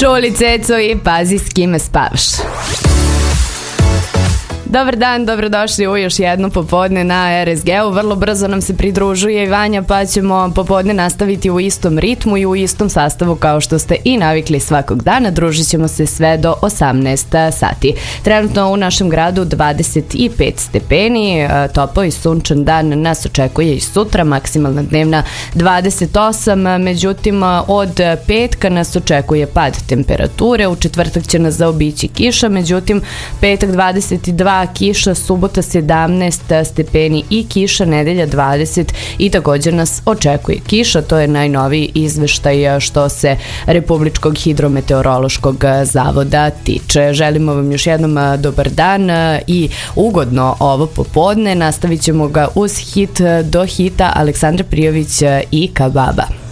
Čuli Ceco i pazi s kime spavaš. Dobar dan, dobrodošli u još jedno popodne na RSG-u. Vrlo brzo nam se pridružuje i Vanja, pa ćemo popodne nastaviti u istom ritmu i u istom sastavu kao što ste i navikli svakog dana. Družit ćemo se sve do 18 sati. Trenutno u našem gradu 25 stepeni, topao i sunčan dan nas očekuje i sutra, maksimalna dnevna 28, međutim od petka nas očekuje pad temperature, u četvrtak će nas zaobići kiša, međutim petak 22, kiša, subota 17 stepeni i kiša, nedelja 20 i također nas očekuje kiša. To je najnoviji izveštaj što se Republičkog hidrometeorološkog zavoda tiče. Želimo vam još jednom dobar dan i ugodno ovo popodne. Nastavit ćemo ga uz hit do hita Aleksandra Prijović i Kababa.